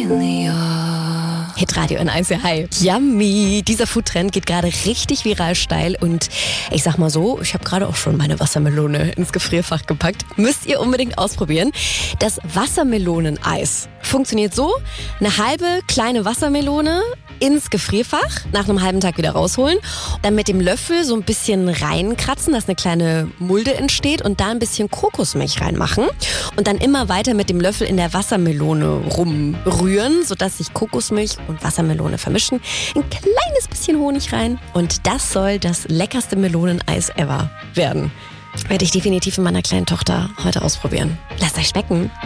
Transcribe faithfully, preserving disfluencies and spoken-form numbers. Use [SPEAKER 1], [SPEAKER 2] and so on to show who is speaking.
[SPEAKER 1] Hitradio N eins, ja, hi. Yummy! Dieser Foodtrend geht gerade richtig viral steil und ich sag mal so, ich habe gerade auch schon meine Wassermelone ins Gefrierfach gepackt. Müsst ihr unbedingt ausprobieren. Das Wassermeloneneis funktioniert so: eine halbe kleine Wassermelone ins Gefrierfach, nach einem halben Tag wieder rausholen, dann mit dem Löffel so ein bisschen reinkratzen, dass eine kleine Mulde entsteht und da ein bisschen Kokosmilch reinmachen und dann immer weiter mit dem Löffel in der Wassermelone rumrühren, sodass sich Kokosmilch und Wassermelone vermischen. Ein kleines bisschen Honig rein und das soll das leckerste Meloneneis ever werden. Werde ich definitiv mit meiner kleinen Tochter heute ausprobieren. Lasst euch schmecken.